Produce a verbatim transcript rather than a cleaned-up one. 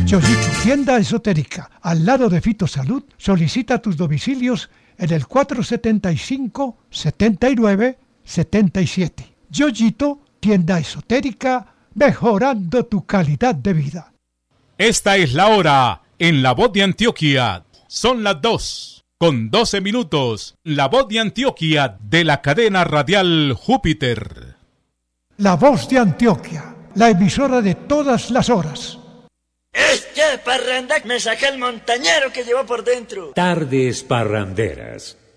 Yoyito, tienda esotérica, al lado de Fitosalud. Solicita tus domicilios en el cuatro setenta y cinco, setenta y nueve, setenta y siete. Yoyito, tienda esotérica, mejorando tu calidad de vida. Esta es la hora en La Voz de Antioquia. Son las dos con doce minutos. La Voz de Antioquia de la cadena radial Júpiter. La Voz de Antioquia, la emisora de todas las horas. Este parranda me saca el montañero que lleva por dentro. Tardes parranderas.